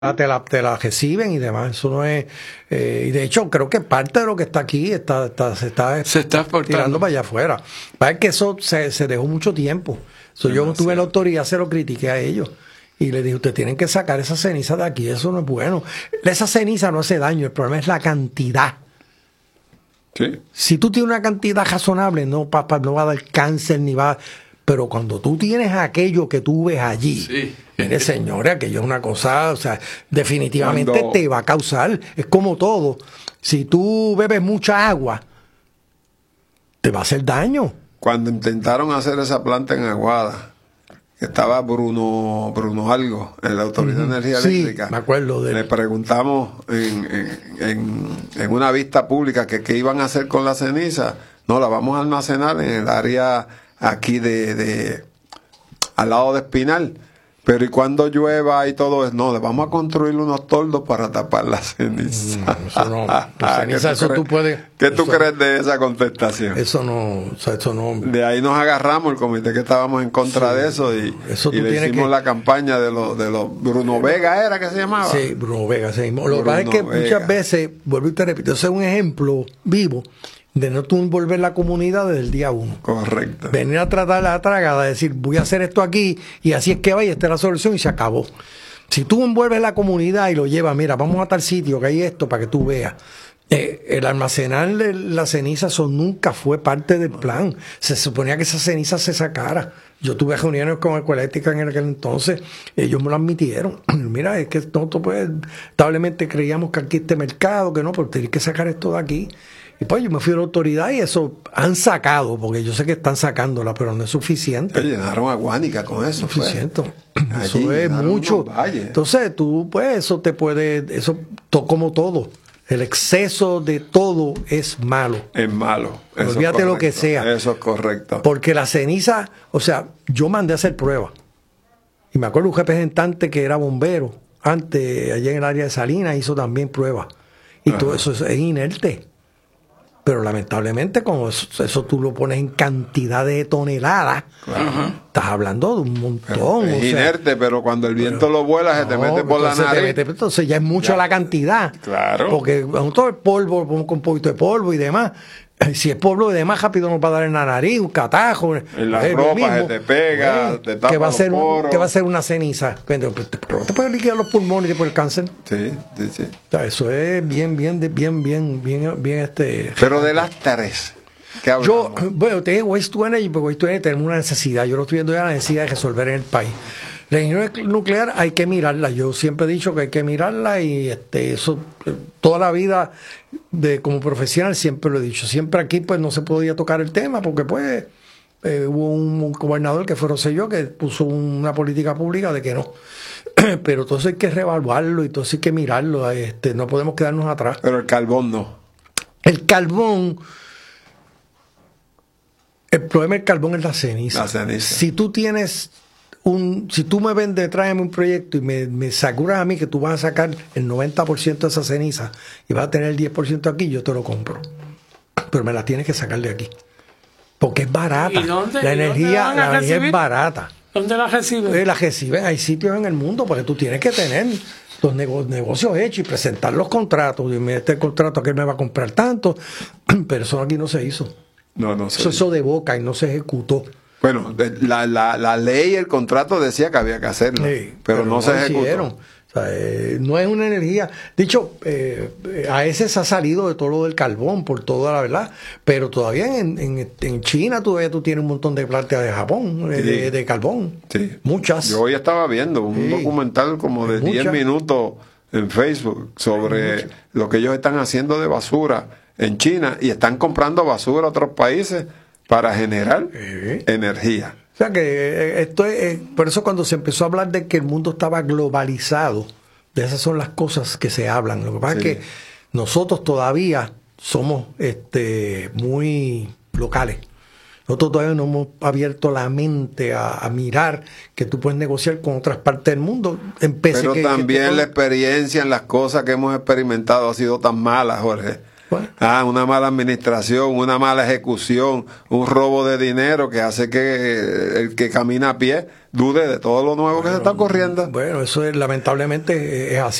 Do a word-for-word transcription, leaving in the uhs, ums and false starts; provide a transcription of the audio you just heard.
te la, te la reciben y demás. Eso no es. Eh, y de hecho, creo que parte de lo que está aquí está, está, se está, se está tirando para allá afuera. Para que eso se, se dejó mucho tiempo. So, yo tuve la autoridad, se lo critiqué a ellos. Y le dije, ustedes tienen que sacar esa ceniza de aquí, eso no es bueno. Esa ceniza no hace daño, el problema es la cantidad. Sí. Si tú tienes una cantidad razonable, no, papá, no va a dar cáncer ni va. Pero cuando tú tienes aquello que tú ves allí, sí. mire, señores, aquello es una cosa, o sea, definitivamente Cuando... te va a causar. Es como todo. Si tú bebes mucha agua, te va a hacer daño. Cuando intentaron hacer esa planta en Aguada, que estaba Bruno Bruno algo en la Autoridad uh-huh. de Energía sí, Eléctrica, me acuerdo de le él. preguntamos en, en, en, en una vista pública que qué iban a hacer con la ceniza. No, la vamos a almacenar en el área aquí de, de al lado de Espinal. Pero y cuando llueva y todo eso, no, le vamos a construir unos toldos para tapar la ceniza. Mm, eso no, la ceniza, ¿Qué eso tú puedes. ¿Qué eso, tú crees de esa contestación? Eso no, o sea, eso no. De ahí nos agarramos el comité que estábamos en contra sí, de eso y, eso y le hicimos que... la campaña de los de los Bruno Vega era que se llamaba. Sí, Bruno Vega, sí. Lo que pasa es que Vega. Muchas veces, vuelvo y te repito, ese es un ejemplo vivo de no tú envolver la comunidad desde el día uno. Correcto. Venir a tratar la tragada, decir, voy a hacer esto aquí, y así es que va, y esta es la solución, y se acabó. Si tú envuelves la comunidad y lo llevas, mira, vamos a tal sitio, que hay esto, para que tú veas. Eh, el almacenar la ceniza, eso nunca fue parte del plan. Se suponía que esa ceniza se sacara. Yo tuve reuniones con Ecoeléctrica en aquel entonces, ellos me lo admitieron. Mira, es que nosotros pues, establemente creíamos que aquí este mercado, que no, pero tenés que sacar esto de aquí. Y pues yo me fui a la autoridad y eso han sacado, porque yo sé que están sacándola, pero no es suficiente. Pero llenaron a Guánica con eso. Suficiente. Pues. Eso es mucho. Entonces tú, pues, eso te puede, eso to, como todo. El exceso de todo es malo. Es malo. Eso Olvídate es lo que sea. Eso es correcto. Porque la ceniza, o sea, yo mandé a hacer pruebas. Y me acuerdo un representante que era bombero, antes, allá en el área de Salinas, hizo también pruebas. Y Ajá. todo eso es inerte. Pero lamentablemente, como eso, eso tú lo pones en cantidad de toneladas, claro. estás hablando de un montón. Pero es o sea, inerte, pero cuando el viento pero, lo vuela, se te no, mete por la nariz. Mete, entonces ya es mucho ya. la cantidad. Claro. Porque todo el polvo, con un poquito de polvo y demás. Si es polvo y demás, rápido nos va a dar en la nariz, un catajo. En la ropa se te pega, bueno, te tapa que va a ser los poros. Un, que va a ser una ceniza. Pero te puede liquidar los pulmones y por el cáncer. Sí, sí, sí. O sea, eso es bien, bien, bien, bien, bien, bien este. Pero de las tres. ¿Qué yo, bueno, te digo Waste to Energy, porque Waste to Energy tenemos una necesidad. Yo lo estoy viendo ya la necesidad de resolver en el país. La ingeniería nuclear hay que mirarla. Yo siempre he dicho que hay que mirarla y este eso toda la vida de como profesional siempre lo he dicho. Siempre aquí pues no se podía tocar el tema porque pues eh, hubo un gobernador que fue Rosselló que puso una política pública de que no. Pero todo eso hay que reevaluarlo y todo eso hay que mirarlo. Este, no podemos quedarnos atrás. Pero el carbón no. El carbón... El problema del carbón es la ceniza. La ceniza. Si tú tienes... Un, si tú me vendes, tráeme un proyecto y me, me aseguras a mí que tú vas a sacar el noventa por ciento de esa ceniza y vas a tener el diez por ciento aquí, yo te lo compro. Pero me la tienes que sacar de aquí. Porque es barata. ¿Y dónde, la energía, dónde la energía es barata. ¿Dónde la reciben? Eh, la reciben. Hay sitios en el mundo porque tú tienes que tener los nego- negocios hechos y presentar los contratos. Y me este contrato que él me va a comprar tanto. Pero eso aquí no se hizo. No, no se Eso hizo de boca y no se ejecutó. Bueno, la, la, la ley y el contrato decía que había que hacerlo, sí, pero, pero no, no se ejecutó. O sea, eh, no es una energía. Dicho, eh, a ese se ha salido de todo lo del carbón, por toda la verdad, pero todavía en, en, en China todavía tú tienes un montón de plantas de Japón, sí. de, de carbón. Sí. Muchas. Yo hoy estaba viendo un sí. documental como de diez minutos en Facebook sobre lo que ellos están haciendo de basura en China y están comprando basura a otros países para generar sí. energía. O sea que esto es, por eso cuando se empezó a hablar de que el mundo estaba globalizado, de esas son las cosas que se hablan. Lo que pasa sí. es que nosotros todavía somos este muy locales. Nosotros todavía no hemos abierto la mente a, a mirar que tú puedes negociar con otras partes del mundo. Empecé Pero que, también que la experiencia en las cosas que hemos experimentado ha sido tan mala, Jorge. Bueno. Ah, una mala administración, una mala ejecución, un robo de dinero que hace que el que camina a pie dude de todo lo nuevo bueno, que se está corriendo. Bueno, eso es lamentablemente es así.